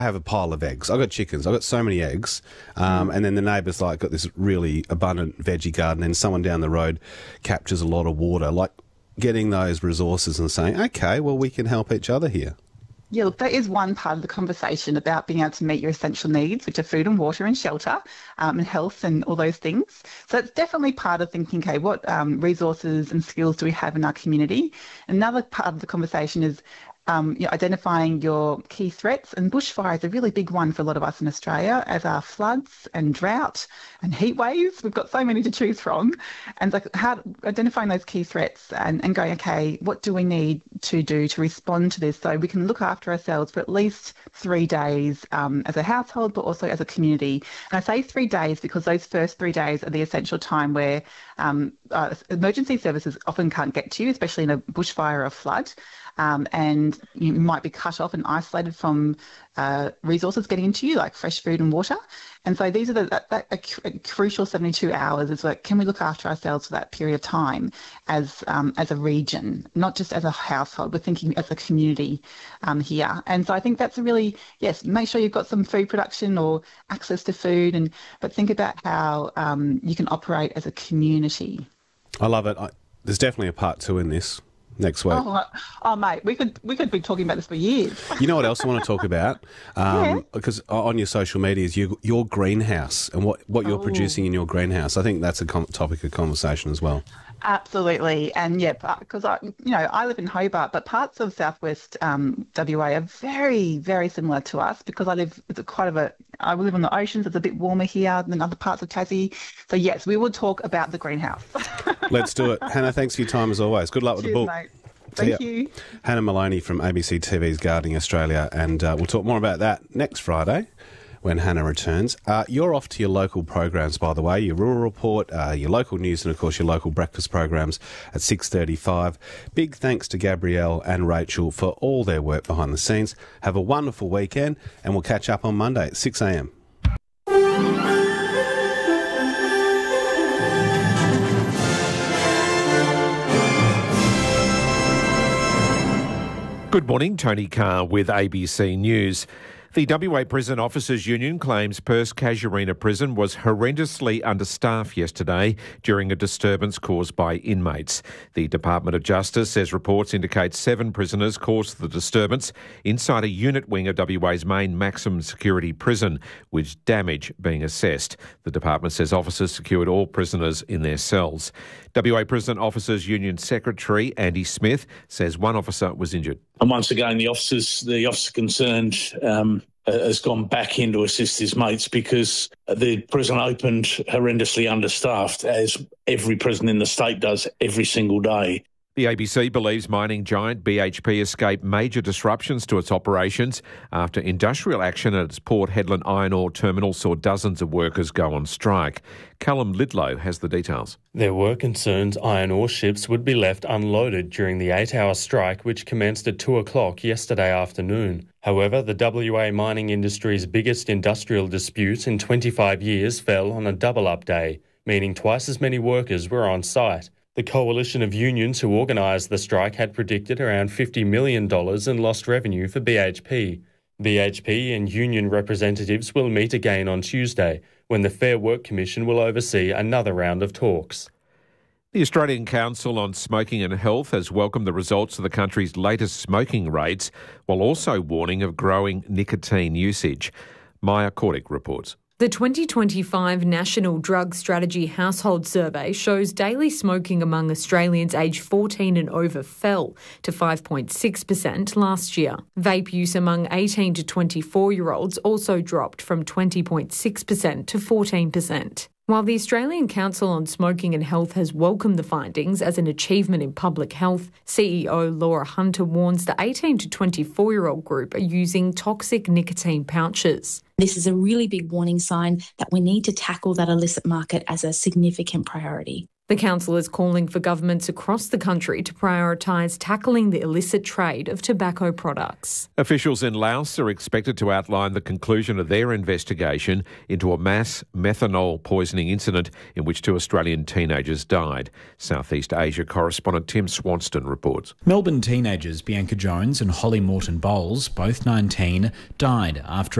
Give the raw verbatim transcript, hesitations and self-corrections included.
I have a pile of eggs. I've got chickens. I've got so many eggs. Um, and then the neighbour's like got this really abundant veggie garden, and someone down the road captures a lot of water. Like getting those resources and saying, okay, well, we can help each other here. Yeah, look, that is one part of the conversation about being able to meet your essential needs, which are food and water and shelter um, and health and all those things. So it's definitely part of thinking, okay, what um, resources and skills do we have in our community? Another part of the conversation is Um, you know, identifying your key threats, and bushfire is a really big one for a lot of us in Australia, as are floods and drought and heat waves. We've got so many to choose from, and like how identifying those key threats and, and going, okay, what do we need to do to respond to this so we can look after ourselves for at least three days um, as a household, but also as a community. And I say three days because those first three days are the essential time where um, uh, emergency services often can't get to you, especially in a bushfire or flood. Um, and you might be cut off and isolated from uh, resources getting into you, like fresh food and water. And so these are the that, that, a, a crucial seventy-two hours is like, can we look after ourselves for that period of time as um, as a region, not just as a household, we're thinking as a community um, here. And so I think that's a really, yes, make sure you've got some food production or access to food, and but think about how um, you can operate as a community. I love it. I, there's definitely a part two in this. Next week. Oh, oh, mate, we could we could be talking about this for years. You know what else I want to talk about? Um, yeah. Because on your social media is you, your greenhouse and what, what you're oh. producing in your greenhouse. I think that's a com- topic of conversation as well. Absolutely. And yeah, because I, you know, I live in Hobart, but parts of southwest um, W A are very, very similar to us because I live, it's quite of a, I live on the oceans, it's a bit warmer here than other parts of Tassie. So yes, we will talk about the greenhouse. Let's do it. Hannah, thanks for your time as always. Good luck with Cheers, the book. Mate. Thank you. Hannah Maloney from A B C T V's Gardening Australia, and uh, we'll talk more about that next Friday when Hannah returns. Uh, you're off to your local programs, by the way, your Rural Report, uh, your local news, and, of course, your local breakfast programs at six thirty-five. Big thanks to Gabrielle and Rachel for all their work behind the scenes. Have a wonderful weekend, and we'll catch up on Monday at six a.m. Good morning, Tony Carr with A B C News. The W A Prison Officers Union claims Perth Casuarina Prison was horrendously understaffed yesterday during a disturbance caused by inmates. The Department of Justice says reports indicate seven prisoners caused the disturbance inside a unit wing of W A's main maximum security prison, with damage being assessed. The department says officers secured all prisoners in their cells. W A Prison Officers Union Secretary Andy Smith says one officer was injured. And once again, the officers, the officer concerned um, has gone back in to assist his mates because the prison opened horrendously understaffed, as every prison in the state does every single day. The A B C believes mining giant B H P escaped major disruptions to its operations after industrial action at its Port Hedland iron ore terminal saw dozens of workers go on strike. Callum Lidlow has the details. There were concerns iron ore ships would be left unloaded during the eight-hour strike which commenced at two o'clock yesterday afternoon. However, the W A mining industry's biggest industrial dispute in twenty-five years fell on a double-up day, meaning twice as many workers were on site. The coalition of unions who organised the strike had predicted around fifty million dollars in lost revenue for B H P. B H P and union representatives will meet again on Tuesday, when the Fair Work Commission will oversee another round of talks. The Australian Council on Smoking and Health has welcomed the results of the country's latest smoking rates, while also warning of growing nicotine usage. Maya Kordick reports. The twenty twenty-five National Drug Strategy Household Survey shows daily smoking among Australians aged fourteen and over fell to five point six percent last year. Vape use among eighteen to twenty-four-year-olds also dropped from twenty point six percent to fourteen percent. While the Australian Council on Smoking and Health has welcomed the findings as an achievement in public health, C E O Laura Hunter warns the eighteen to twenty-four-year-old group are using toxic nicotine pouches. This is a really big warning sign that we need to tackle that illicit market as a significant priority. The council is calling for governments across the country to prioritise tackling the illicit trade of tobacco products. Officials in Laos are expected to outline the conclusion of their investigation into a mass methanol poisoning incident in which two Australian teenagers died. Southeast Asia correspondent Tim Swanston reports. Melbourne teenagers Bianca Jones and Holly Morton Bowles, both nineteen, died after